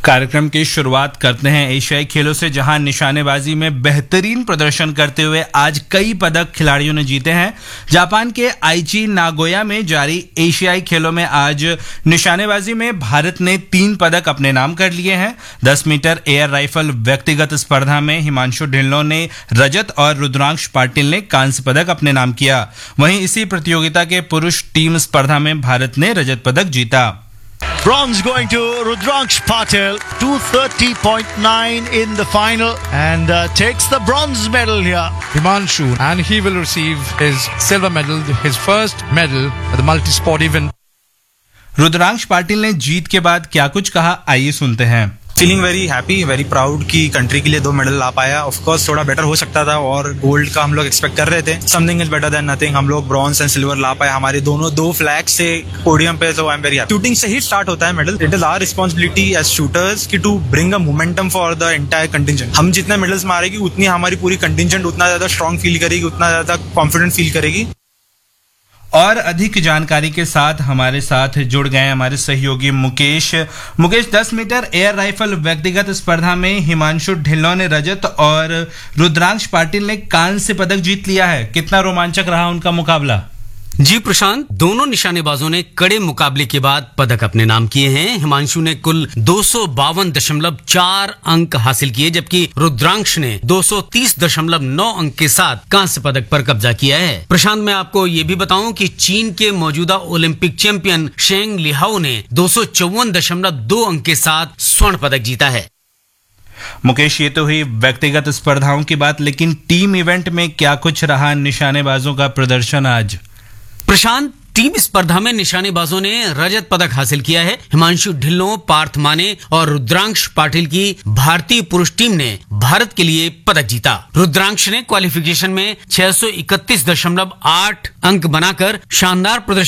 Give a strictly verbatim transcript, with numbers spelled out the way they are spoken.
कार्यक्रम की शुरुआत करते हैं एशियाई खेलों से, जहां निशानेबाजी में बेहतरीन प्रदर्शन करते हुए आज कई पदक खिलाड़ियों ने जीते हैं। जापान के आईची नागोया में जारी एशियाई खेलों में आज निशानेबाजी में भारत ने तीन पदक अपने नाम कर लिए हैं। दस मीटर एयर राइफल व्यक्तिगत स्पर्धा में हिमांशु ढिल्लों ने रजत और रुद्रांश पाटिल ने कांस्य पदक अपने नाम किया। वहीं इसी प्रतियोगिता के पुरुष टीम स्पर्धा में भारत ने रजत पदक जीता। Bronze going to Rudraksh Patil, two thirty point nine in the final, and uh, takes the bronze medal here. Himanshu, and he will receive his silver medal, his first medal at the multi-sport event. Rudransh Patil ने जीत के बाद क्या कुछ कहा, आइए सुनते हैं। Feeling very happy, very proud कि कंट्री के लिए दो मेडल ला पाया। ऑफ कोर्स थोड़ा बेटर हो सकता था और गोल्ड का हम लोग एक्सपेक्ट कर रहे थे। Something is better than nothing. हम लोग ब्रॉन्ज एंड सिल्वर ला पाए, हमारे दोनों दो फ्लैग से पोडियम पे। सो I am very happy. Shooting से ही स्टार्ट होता है medal. It is our responsibility as shooters कि to bring a momentum for the entire contingent. हम जितने मेडल्स मारेगी उतनी हमारी पूरी कंटिजेंट उतना ज्यादा स्ट्रॉन्ग फील करेगी, उतना ज्यादा कॉन्फिडेंट फील करेगी। और अधिक जानकारी के साथ हमारे साथ जुड़ गए हमारे सहयोगी मुकेश। मुकेश, दस मीटर एयर राइफल व्यक्तिगत स्पर्धा में हिमांशु ढिल्लों ने रजत और रुद्रांश पाटिल ने कांस्य पदक जीत लिया है। कितना रोमांचक रहा उनका मुकाबला? जी प्रशांत, दोनों निशानेबाजों ने कड़े मुकाबले के बाद पदक अपने नाम किए हैं। हिमांशु ने कुल दो सौ बावन दशमलव चार अंक हासिल किए, जबकि रुद्रांश ने दो सौ तीस दशमलव नौ अंक के साथ कांस्य पदक पर कब्जा किया है। प्रशांत, मैं आपको ये भी बताऊं कि चीन के मौजूदा ओलंपिक चैंपियन शेंग लिहाओ ने दो सौ चौवन दशमलव दो अंक के साथ स्वर्ण पदक जीता है। मुकेश, ये तो हुई व्यक्तिगत स्पर्धाओं की बात, लेकिन टीम इवेंट में क्या कुछ रहा निशानेबाजों का प्रदर्शन आज? प्रशांत, टीम स्पर्धा में निशानेबाजों ने रजत पदक हासिल किया है। हिमांशु ढिल्लों, पार्थ माने और रुद्रांश पाटिल की भारतीय पुरुष टीम ने भारत के लिए पदक जीता। रुद्रांश ने क्वालिफिकेशन में छह सौ इकतीस दशमलव आठ अंक बनाकर शानदार प्रदर्शन